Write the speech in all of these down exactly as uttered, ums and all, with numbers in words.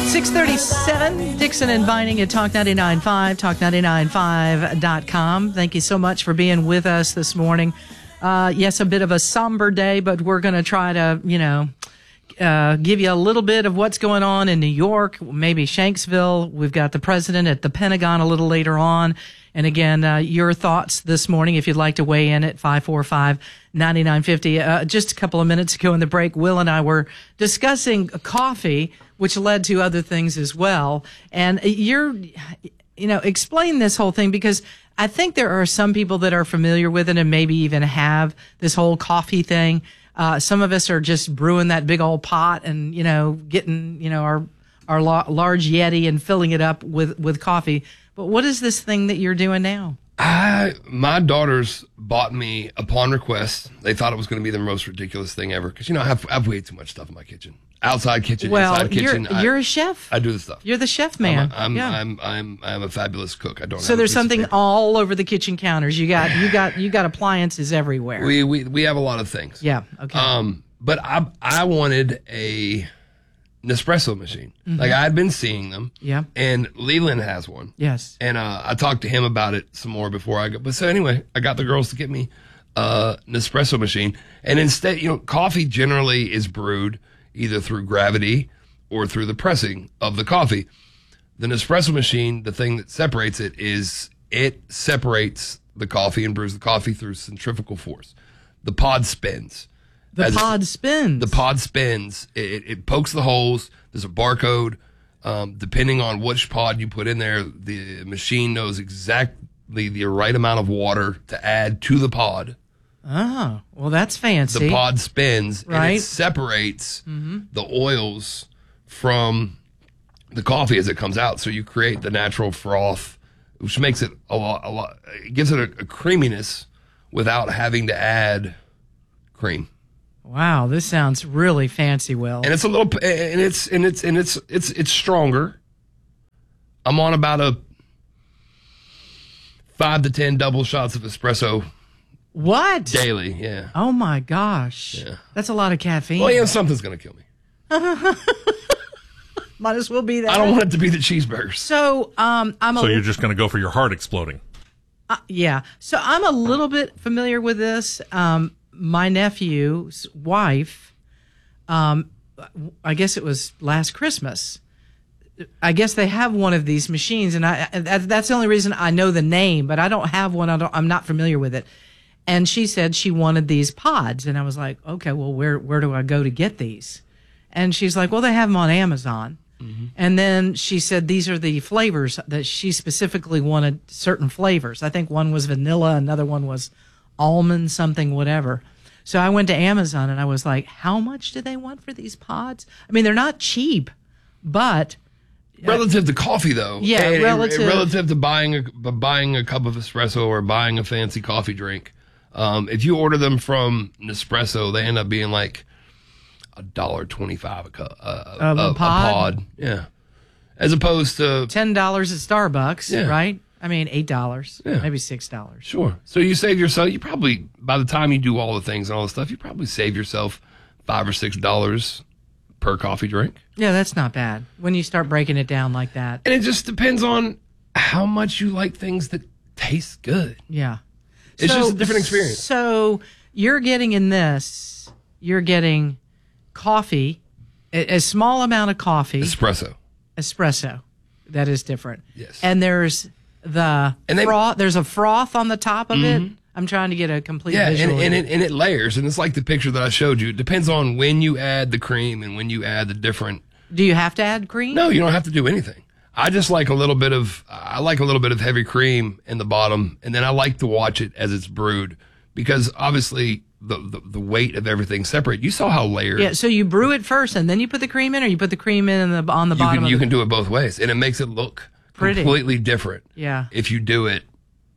six thirty-seven, Dixon and Vining at Talk ninety-nine point five, talk ninety-nine five dot com. Thank you so much for being with us this morning. Uh, yes, a bit of a somber day, but we're going to try to, you know, uh, give you a little bit of what's going on in New York, maybe Shanksville. We've got the president at the Pentagon a little later on. And again, uh, your thoughts this morning, if you'd like to weigh in at five four five, nine nine five zero. Uh, just a couple of minutes ago in the break, Will and I were discussing coffee, which led to other things as well. And you're, you know, explain this whole thing, because I think there are some people that are familiar with it and maybe even have this whole coffee thing. Uh, some of us are just brewing that big old pot and, you know, getting, you know, our, our la- large Yeti and filling it up with, with coffee. But what is this thing that you're doing now? I, my daughters bought me upon request. They thought it was going to be the most ridiculous thing ever. Because, you know, I have, I have way too much stuff in my kitchen. Outside kitchen, well, inside kitchen. You're, you're I, a chef. I do the stuff. You're the chef man. I'm, I'm, yeah. I'm, I'm, I'm a fabulous cook. I don't. So have there's a piece of something paper. all over the kitchen counters. You got, you got, you got appliances everywhere. We, we, we have a lot of things. Yeah. Okay. Um, but I, I wanted a Nespresso machine. Mm-hmm. Like, I'd been seeing them. Yeah. And Leland has one. Yes. And uh, I talked to him about it some more before I go. But so anyway, I got the girls to get me uh, an espresso machine. And instead, you know, coffee generally is brewed either through gravity or through the pressing of the coffee. The Nespresso machine, the thing that separates it is it separates the coffee and brews the coffee through centrifugal force. The pod spins. The As pod spins. The pod spins. It, it pokes the holes. There's a barcode. Um, depending on which pod you put in there, the machine knows exactly the right amount of water to add to the pod. Oh, well, that's fancy. The pod spins, right? And it separates mm-hmm. the oils from the coffee as it comes out. So you create the natural froth, which makes it a lot, a lot. It gives it a, a creaminess without having to add cream. Wow, this sounds really fancy, Will. And it's a little, and it's and it's and it's it's it's stronger. I'm on about a five to ten double shots of espresso. What? Daily, yeah. Oh my gosh. Yeah. That's a lot of caffeine. Well, yeah, something's gonna kill me. Might as well be that. I don't want it to be the cheeseburgers. So, um, I'm a So you're just gonna go for your heart exploding. Uh, yeah. So I'm a little bit familiar with this. Um, my nephew's wife, um, I guess it was last Christmas. I guess they have one of these machines, and I that, that's the only reason I know the name, but I don't have one. I don't, I'm not familiar with it. And she said she wanted these pods, and I was like, okay, well, where where do I go to get these? And she's like, well, they have them on Amazon. Mm-hmm. And then she said these are the flavors that she specifically wanted, certain flavors. I think one was vanilla, another one was almond, something, whatever. So I went to Amazon and I was like, how much do they want for these pods? I mean, they're not cheap, but relative to coffee, though, yeah, and, relative and relative to buying a buying a cup of espresso or buying a fancy coffee drink. Um, if you order them from Nespresso, they end up being like a dollar twenty-five a cup, uh, um, a, a, a pod? pod, yeah, as opposed to ten dollars at Starbucks, yeah. right? I mean, eight dollars, yeah. maybe six dollars. Sure. So you save yourself. You probably, by the time you do all the things and all the stuff, you probably save yourself five or six dollars per coffee drink. Yeah, that's not bad when you start breaking it down like that. And it just depends on how much you like things that taste good. Yeah. It's so, just a different experience. So you're getting in this, you're getting coffee, a, a small amount of coffee. Espresso. Espresso. That is different. Yes. And there's the and they, froth. There's a froth on the top of mm-hmm. it. I'm trying to get a complete yeah, visual. and, and, it, and it layers. And it's like the picture that I showed you. It depends on when you add the cream and when you add the different. Do you have to add cream? No, you don't have to do anything. I just like a little bit of, I like a little bit of heavy cream in the bottom, and then I like to watch it as it's brewed because obviously the, the, the weight of everything separate. You saw how layered. Yeah, so you brew it first and then you put the cream in, or you put the cream in and the, on the you bottom can, of You the... can do it both ways, and it makes it look pretty. Completely different. Yeah. If you do it,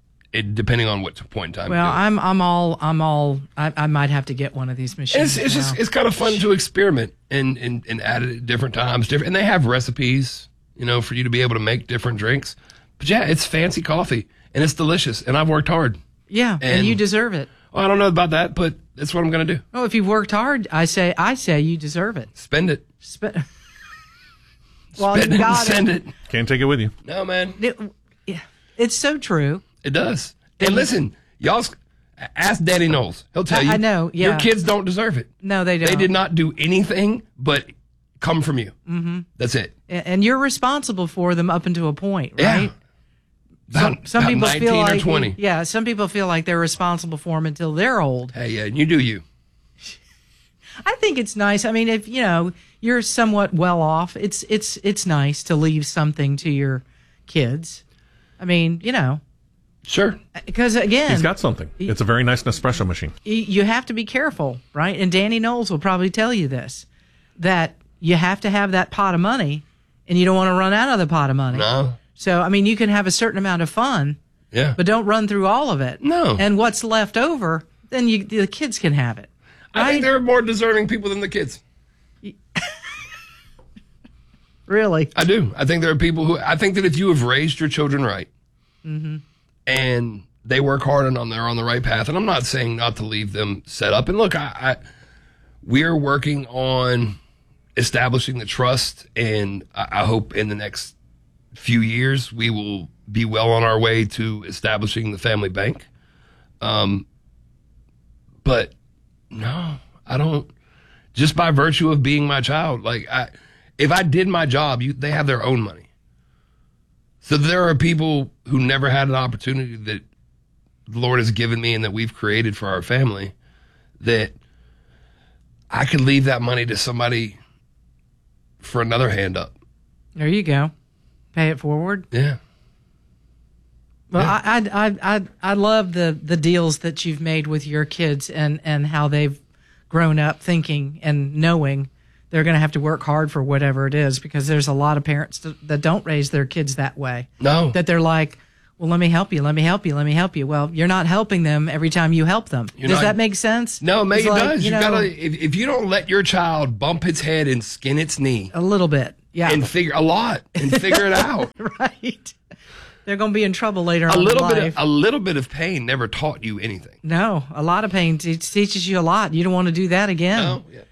it depending on what point in time. Well, you do it. I'm I'm all I'm all I, I might have to get one of these machines. It's, it's just it's kind of fun to experiment and, and, and add it at different times. Different, and they have recipes, you know, for you to be able to make different drinks. But yeah, it's fancy coffee and it's delicious. And I've worked hard. Yeah, and, and you deserve it. Well, I don't know about that, but that's what I'm going to do. Oh, if you've worked hard, I say I say you deserve it. Spend it. Spend. Well, Spend you it and got send it. it. Can't take it with you. No, man. It, yeah, it's so true. It does. And listen, y'all ask Danny Knowles. He'll tell I- you. I know, yeah. Your kids don't deserve it. No, they don't. They did not do anything but come from you. Mm-hmm. That's it. A- And you're responsible for them up until a point, Yeah. right? About, Some, some about people nineteen feel or like twenty. yeah, some people feel like they're responsible for them until they're old. Hey, yeah, you do you. I think it's nice. I mean, if you know you're somewhat well off, it's it's it's nice to leave something to your kids. I mean, you know, Sure. because again, He's got something. It's a very nice Nespresso machine. y- you have to be careful, right? And Danny Knowles will probably tell you this, that you have to have that pot of money, and you don't want to run out of the pot of money. No. So, I mean, you can have a certain amount of fun, Yeah. but don't run through all of it. No. And what's left over, then you, the kids can have it. I Right? think there are more deserving people than the kids. Really? I do. I think there are people who, I think that if you have raised your children right Mm-hmm. and they work hard and on, they're on the right path, and I'm not saying not to leave them set up. And look, I, I we're working on establishing the trust, and I, I hope in the next few years we will be well on our way to establishing the family bank. Um, but no, I don't. Just by virtue of being my child, like I, if I did my job, you, they have their own money. So there are people who never had an opportunity that the Lord has given me and that we've created for our family, that I could leave that money to somebody for another hand up. There you go. Pay it forward. Yeah. Well, Yeah. I, I, I, I, I love the, the deals that you've made with your kids and, and how they've grown up thinking and knowing they're going to have to work hard for whatever it is, because there's a lot of parents that, that don't raise their kids that way. No. That they're like, well, let me help you, let me help you, let me help you. Well, you're not helping them every time you help them. You're Does not- that make sense? No, Meg, It's it like, does. You You know, gotta if, if you don't let your child bump its head and skin its knee a little bit. Yeah. and figure a lot and figure it out. Right. They're going to be in trouble later A on little in bit life. of, a little bit of pain never taught you anything. No, a lot of pain te- teaches you a lot. You don't want to do that again. No. Yeah.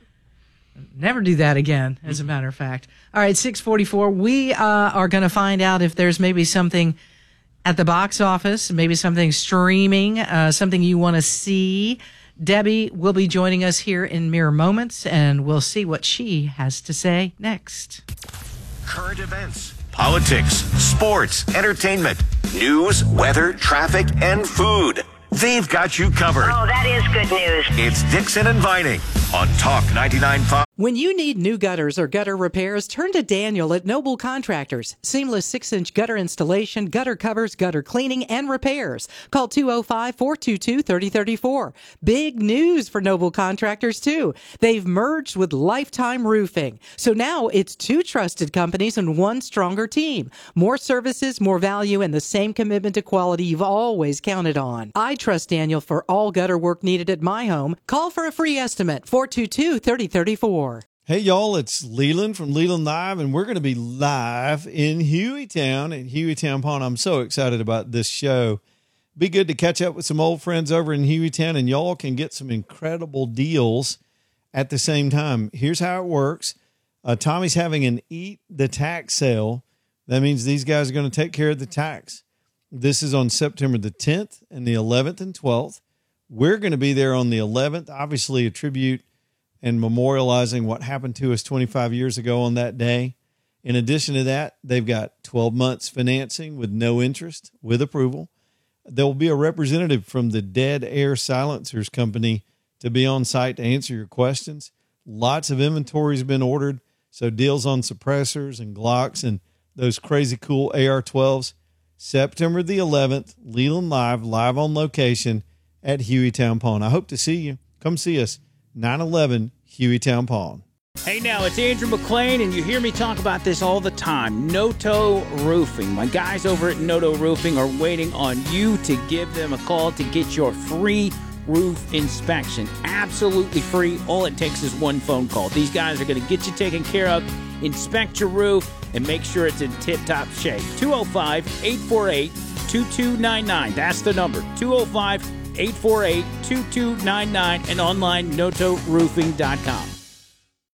Never do that again, as a matter of fact. All right, six forty-four. We uh, are going to find out if there's maybe something at the box office, maybe something streaming, uh, something you want to see. Debbie will be joining us here in mere moments, and we'll see what she has to say next. Current events, politics, sports, entertainment, news, weather, traffic, and food. They've got you covered. Oh, that is good news. It's Dixon and Vining on Talk ninety-nine point five. When you need new gutters or gutter repairs, turn to Daniel at Noble Contractors. Seamless six-inch gutter installation, gutter covers, gutter cleaning, and repairs. Call two oh five, four two two, three oh three four. Big news for Noble Contractors, too. They've merged with Lifetime Roofing. So now it's two trusted companies and one stronger team. More services, more value, and the same commitment to quality you've always counted on. I trust Daniel for all gutter work needed at my home. Call for a free estimate, four two two, three oh three four. Hey, y'all, it's Leland from Leland Live, and we're going to be live in Hueytown at Hueytown Pond. I'm so excited about this show. Be good to catch up with some old friends over in Hueytown, and y'all can get some incredible deals at the same time. Here's how it works. Uh, Tommy's having an Eat the Tax sale. That means these guys are going to take care of the tax. This is on September the tenth and the eleventh and twelfth. We're going to be there on the eleventh, obviously a tribute and memorializing what happened to us twenty-five years ago on that day. In addition to that, they've got twelve months financing with no interest, with approval. There will be a representative from the Dead Air Silencers Company to be on site to answer your questions. Lots of inventory has been ordered, so deals on suppressors and Glocks and those crazy cool A R twelves. September the eleventh, Leland Live, live on location at Hueytown Pond. I hope to see you. Come see us. nine eleven Hueytown Pond. Hey now, it's Andrew McLean, and you hear me talk about this all the time. Noto Roofing. My guys over at Noto Roofing are waiting on you to give them a call to get your free roof inspection. Absolutely free. All it takes is one phone call. These guys are going to get you taken care of, inspect your roof, and make sure it's in tip-top shape. two oh five, eight four eight, two two nine nine. That's the number. two oh five, eight four eight, two two nine nine and online noto roofing dot com.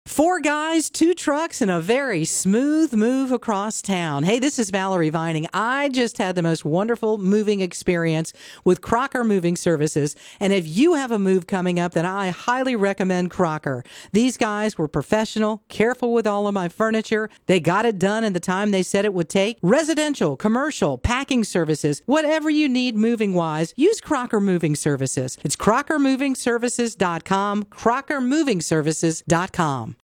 Four guys, two trucks, and a very smooth move across town. Hey, this is Valerie Vining. I just had the most wonderful moving experience with Crocker Moving Services. And if you have a move coming up, then I highly recommend Crocker. These guys were professional, careful with all of my furniture. They got it done in the time they said it would take. Residential, commercial, packing services, whatever you need moving wise, use Crocker Moving Services. It's crocker moving services dot com, crocker moving services dot com.